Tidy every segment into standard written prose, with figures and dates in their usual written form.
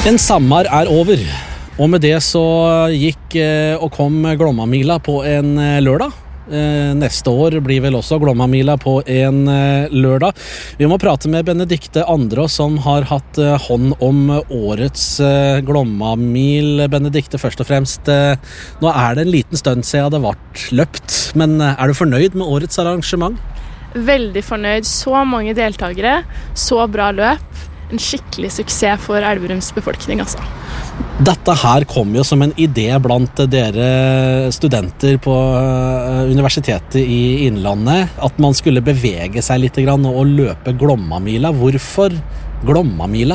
En sommer over, og med det så gikk og kom Glåmamila på en lørdag. Neste år blir vel også Glåmamila på en lørdag. Vi må prate med Benedikte Andrås som har hatt hånd om årets Glåmamil. Benedikte, først og fremst, nå er det en liten stund siden det ble løpt, men er du fornøyd med årets arrangement? Veldig fornøyd. Så mange deltakere, så bra løp. En skikkelig suksess for Elverums befolkning, altså. Dette her kom jo som en idé blant dere studenter på Universitetet i Innlandet, at man skulle bevege seg litt grann og løpe Glåmamila. Hvorfor Glåmamila?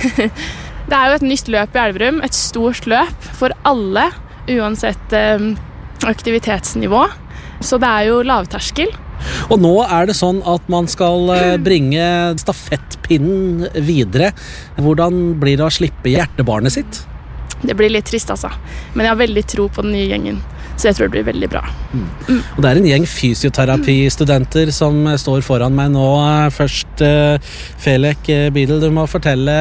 Det er jo et nytt løp i Elverum, et stort løp for alle, uansett aktivitetsnivå. Så det er jo lavterskel. Og nå er det sånn at man skal bringe stafettpinnen videre. Hvordan blir det å slippe hjertebarnet sitt? Det blir litt trist, altså. Men jeg har veldig tro på den nye gjengen, så jeg tror det blir veldig bra. Og det er en gjeng fysioterapistudenter som står foran meg nå. Først, Felek Bidel, du må fortelle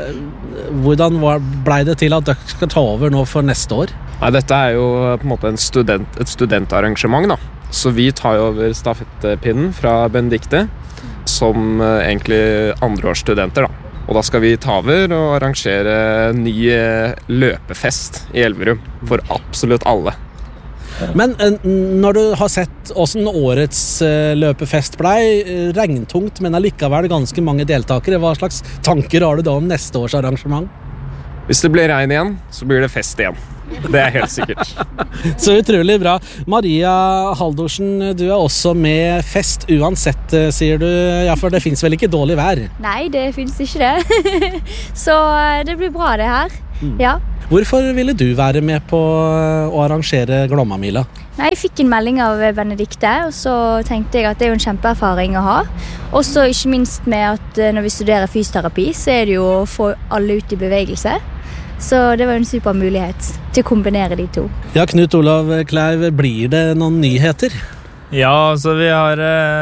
hvordan ble det til at dere skal ta over nå for neste år? Nei, dette er jo på en måte et studentarrangement, da. Så vi tar jo over stafettpinnen fra Benedikte, som egentlig andreårsstudenter, da. Og da skal vi ta over og arrangere en ny løpefest i Elverum for absolutt alle. Men når du har sett hvordan årets løpefest ble, regntungt, men allikevel ganske mange deltakere, hva slags tanker har du da om neste års arrangement? Hvis det blir regn igjen, så blir det fest igjen. Det er helt sikkert. Så utrolig bra. Maria Haldorsen, du er også med. Fest uansett, sier du. Ja, for det finnes vel ikke dårlig vær? Nei, det finnes ikke det. Så det blir bra det her. Ja. Hvorfor ville du være med på å arrangere Glåmamila? Nei, jeg fikk en melding av Benedikte, og så tenkte jeg at det er jo en kjempeerfaring å ha. Og så ikke minst med at når vi studerer fysioterapi, så er det jo å få alle ut i bevegelse. Så det var en super mulighet til å kombinere de to. Ja, Knut Olav Kleiv, blir det noen nyheter? Ja, så vi har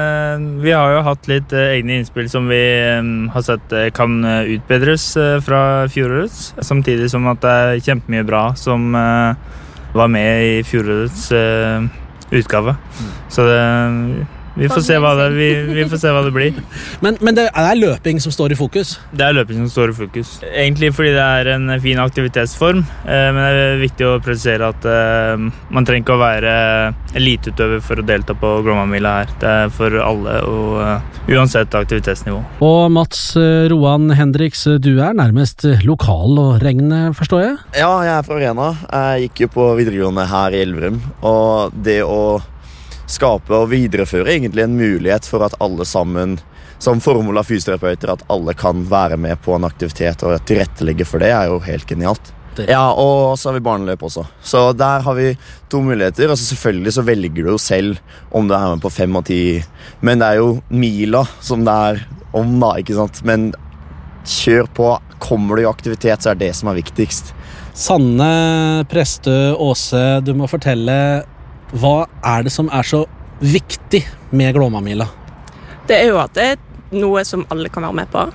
jo hatt litt egne innspill som vi har sett kan utbedres fra fjorårets, samtidig som at det er kjempemye bra som var med i fjorårets utgave. Så vi får se hva det blir. Men det er løping som står i fokus? Det er løping som står i fokus. Egentlig fordi det er en fin aktivitetsform, men det er viktig å presisere at man trenger ikke å være eliteutøver for å delta på Glåmamila her. Det er for alle, og uansett aktivitetsnivå. Og Mats Roan Hendriks, du er nærmest lokal og regn, forstår jeg? Ja, jeg er fra Rena. Jeg gikk jo på videregående her i Elverum, og det å skape og videreføre egentlig en mulighet for at alle sammen, som formål av fysioterapeuter, at alle kan være med på en aktivitet og tilrettelegge for det, er jo helt genialt. Ja, og så har vi barneløp også. Så der har vi to muligheter, og så selvfølgelig så velger du jo selv om du er med på 5 og 10, men det er jo mila som det er om da, ikke sant? Men kjør på, kommer du i aktivitet, så er det som er viktigst. Sanne Prestø Åse, du må fortelle, hva er det som er så viktig med Glåmamila? Det er jo at det er noe som alle kan være med på.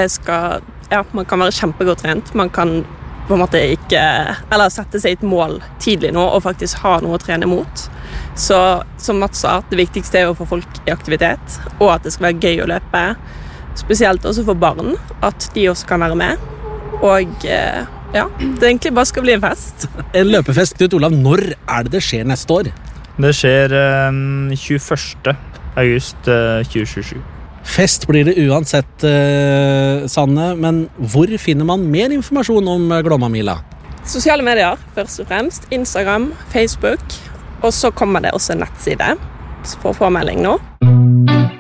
Man kan være kjempegodt trent. Man kan på en måte eller sette seg et mål tidlig nå og faktisk ha noe å trene mot. Så som Mats sa, det viktigste er å få folk i aktivitet, og at det skal være gøy å løpe. Spesielt også for barn, at de også kan være med. Og ja, det egentlig bare skal bli en fest. En løpefest, Knut Olav, når er det skjer neste år? Det skjer 21. august 2027. Fest blir det uansett, Sanne, men hvor finner man mer informasjon om Glåmamila? Sosiale medier, først og fremst. Instagram, Facebook, og så kommer det også en nettside for påmelding nå.